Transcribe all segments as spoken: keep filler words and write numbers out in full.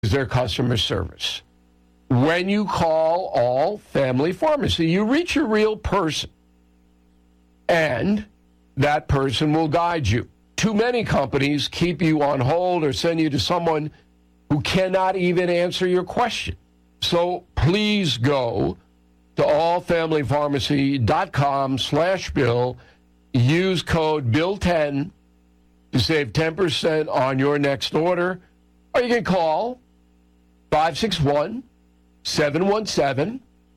is their customer service. When you call All Family Pharmacy, you reach a real person, and that person will guide you. Too many companies keep you on hold or send you to someone who cannot even answer your question. So please go to allfamilypharmacy.com slash bill. Use code bill ten to save ten percent on your next order. Or you can call five six one, seven one seven,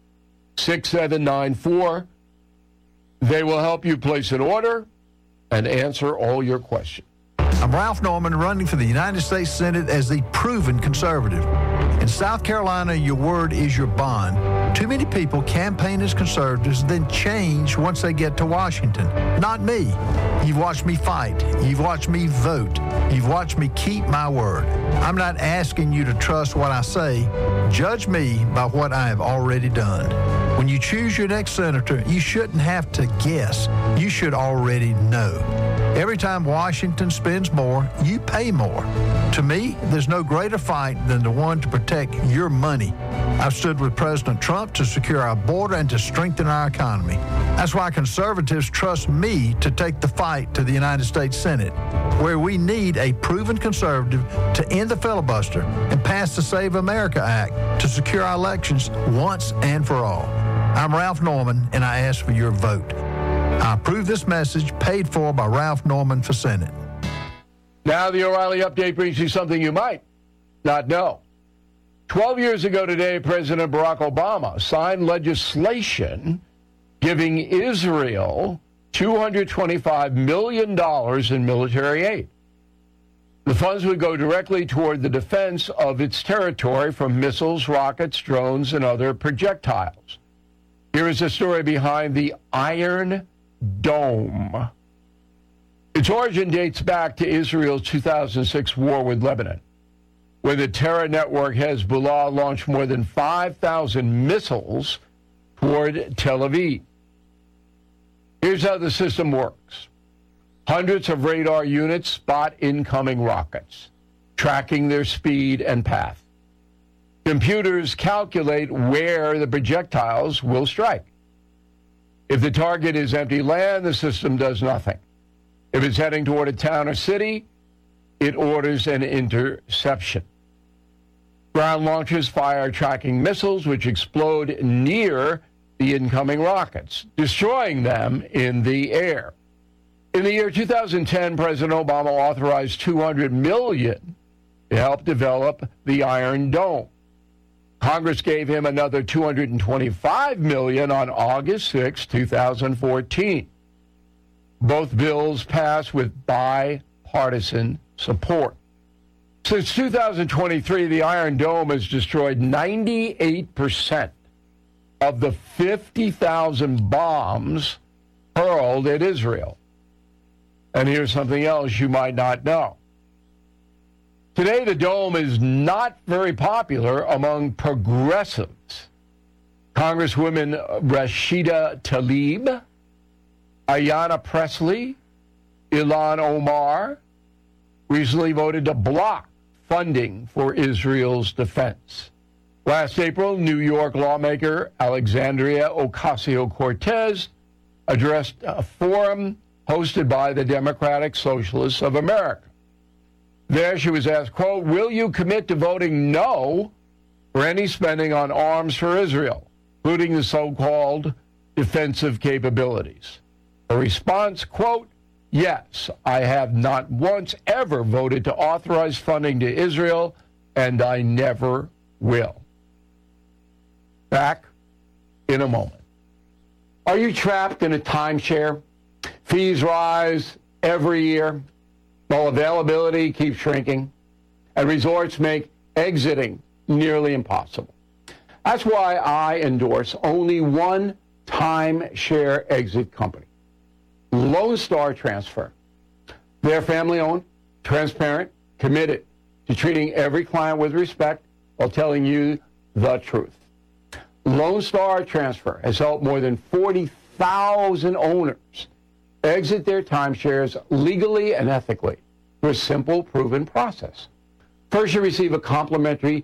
six seven nine four. They will help you place an order and answer all your questions. I'm Ralph Norman, running for the United States Senate as the proven conservative. In South Carolina, your word is your bond. Too many people campaign as conservatives, then change once they get to Washington. Not me. You've watched me fight. You've watched me vote. You've watched me keep my word. I'm not asking you to trust what I say. Judge me by what I have already done. When you choose your next senator, you shouldn't have to guess. You should already know. Every time Washington spends more, you pay more. To me, there's no greater fight than the one to protect your money. I've stood with President Trump to secure our border and to strengthen our economy. That's why conservatives trust me to take the fight to the United States Senate, where we need a proven conservative to end the filibuster and pass the Save America Act to secure our elections once and for all. I'm Ralph Norman, and I ask for your vote. I approve this message, paid for by Ralph Norman for Senate. Now the O'Reilly Update brings you something you might not know. Twelve years ago today, President Barack Obama signed legislation giving Israel two hundred twenty-five million dollars in military aid. The funds would go directly toward the defense of its territory from missiles, rockets, drones, and other projectiles. Here is the story behind the Iron Dome. Its origin dates back to Israel's two thousand six war with Lebanon, where the terror network Hezbollah launched more than five thousand missiles toward Tel Aviv. Here's how the system works. Hundreds of radar units spot incoming rockets, tracking their speed and path. Computers calculate where the projectiles will strike. If the target is empty land, the system does nothing. If it's heading toward a town or city, it orders an interception. Ground launchers fire tracking missiles which explode near the incoming rockets, destroying them in the air. In the year two thousand ten, President Obama authorized two hundred million dollars to help develop the Iron Dome. Congress gave him another two hundred twenty-five million dollars on August sixth, two thousand fourteen. Both bills passed with bipartisan support. Since two thousand twenty-three, the Iron Dome has destroyed ninety-eight percent of the fifty thousand bombs hurled at Israel. And here's something else you might not know. Today, the dome is not very popular among progressives. Congresswomen Rashida Tlaib, Ayanna Pressley, Ilhan Omar recently voted to block funding for Israel's defense. Last April, New York lawmaker Alexandria Ocasio-Cortez addressed a forum hosted by the Democratic Socialists of America. There she was asked, quote, will you commit to voting no for any spending on arms for Israel, including the so-called defensive capabilities? Her response, quote, yes, I have not once ever voted to authorize funding to Israel, and I never will. Back in a moment. Are you trapped in a timeshare? Fees rise every year, while availability keeps shrinking, and resorts make exiting nearly impossible. That's why I endorse only one timeshare exit company, Lone Star Transfer. They're family-owned, transparent, committed to treating every client with respect while telling you the truth. Lone Star Transfer has helped more than forty thousand owners exit their timeshares legally and ethically through a simple, proven process. First, you receive a complimentary